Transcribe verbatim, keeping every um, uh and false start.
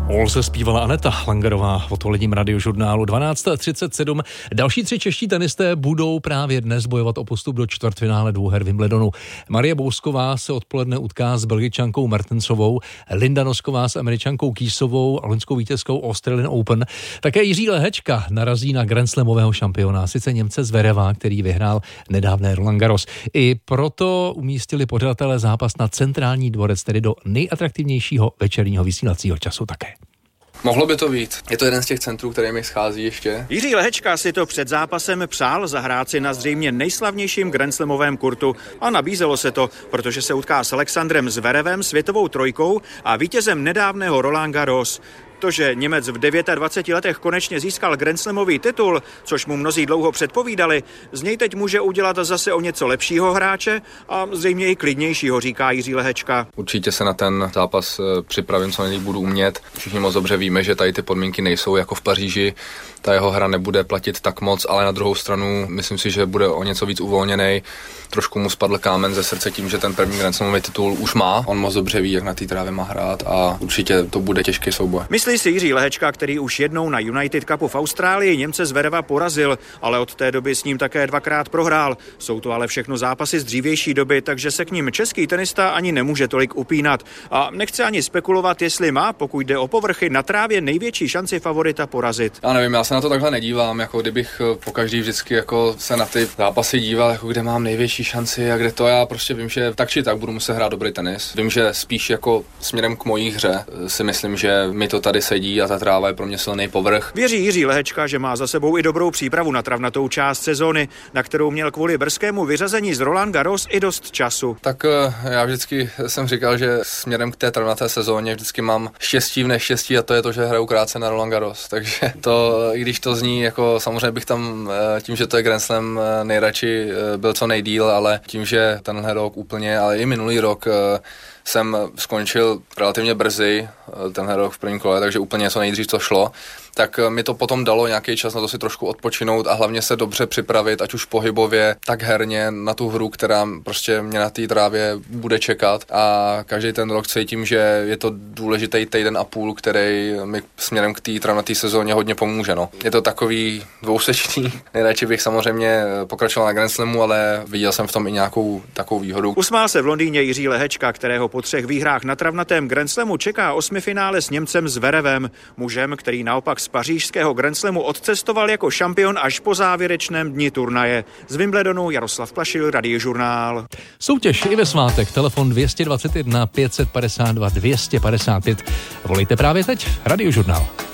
Olze zpívala Aneta Langerová v odpoledním radiožurnálu dvanáct třicet sedm. Další tři čeští tenisté budou právě dnes bojovat o postup do čtvrtfinále dvouher Wimbledonu. Marie Bousková se odpoledne utká s Belgičankou Mertensovou, Linda Nosková s Američankou Keysovou a loňskou vítězkou Australian Open. Také Jiří Lehečka narazí na grandslamového šampiona, sice Němce Zvereva, který vyhrál nedávné Roland Garros. I proto umístili pořadatelé zápas na centrální dvorec, tedy do nejatraktivnějšího večerního vysílacího času také. Mohlo by to být. Je to jeden z těch centrů, který mi schází ještě. Jiří Lehečka si to před zápasem přál zahrát si na zřejmě nejslavnějším grandslamovém kurtu a nabízelo se to, protože se utká s Alexandrem Zverevem, světovou trojkou a vítězem nedávného Roland Garros. To, že Němec v dvaceti devíti letech konečně získal grandslamový titul, což mu mnozí dlouho předpovídali, z něj teď může udělat zase o něco lepšího hráče a zřejmě i klidnějšího, říká Jiří Lehečka. Určitě se na ten zápas připravím, co nejlíp budu umět. Všichni moc dobře víme, že tady ty podmínky nejsou jako v Paříži. Ta jeho hra nebude platit tak moc, ale na druhou stranu myslím si, že bude o něco víc uvolněnej. Trošku mu spadl kámen ze srdce tím, že ten první grandslamový titul už má. On moc dobře ví, jak na té trávě má hrát a určitě to bude těžký souboj. Myslí si Jiří Lehečka, který už jednou na United Cupu v Austrálii Němce Zvereva porazil, ale od té doby s ním také dvakrát prohrál. Jsou to ale všechno zápasy z dřívější doby, takže se k ním český tenista ani nemůže tolik upínat. A nechce ani spekulovat, jestli má, pokud jde o povrchy, na trávě největší šanci favorita porazit. Já nevím, já se na to takhle nedívám, jako kdybych pokaždý vždycky jako se na ty zápasy díval, jako kde mám největší šanci a kde to. Já prostě vím, že tak či tak budu muset hrát dobrý tenis. Vím, že spíš jako směrem k mojí hře si myslím, že mi to tady sedí a ta tráva je pro mě silný povrch. Věří Jiří Lehečka, že má za sebou i dobrou přípravu na travnatou část sezóny, na kterou měl kvůli brzkému vyřazení z Roland Garros i dost času. Tak já vždycky jsem říkal, že směrem k té travnaté sezóně vždycky mám štěstí v neštěstí a to je to, že hraju krátce na Roland Garros. Takže to, i když to zní, jako samozřejmě bych tam tím, že to je Grand Slam, nejradši byl co nejdýl, ale tím, že tenhle rok úplně, ale i minulý rok jsem skončil relativně brzy, tenhle rok v prvním kole, takže úplně co nejdřív to šlo, tak mi to potom dalo nějaký čas na to si trošku odpočinout a hlavně se dobře připravit, ať už pohybově, tak herně na tu hru, která prostě mě na té trávě bude čekat a každý ten rok cítím, že je to důležitý týden a půl, který mi směrem k té travnaté sezóně hodně pomůže. No. Je to takový dvousečný, nejradši bych samozřejmě pokračoval na Grand Slamu, ale viděl jsem v tom i nějakou takovou výhodu. Usmál se v Londýně Jiří Lehečka, kterého po třech výhrách na travnatém Grand Slamu čeká osmifinále s Němcem Zverevem, mužem, který naopak z pařížského Grand Slamu odcestoval jako šampion až po závěrečném dni turnaje. Z Wimbledonu Jaroslav Plašil, Radiožurnál. Soutěž i ve svátek, telefon dvě dvacet jedna pět set padesát dva dvě stě padesát pět. Volejte právě teď, Radiožurnál.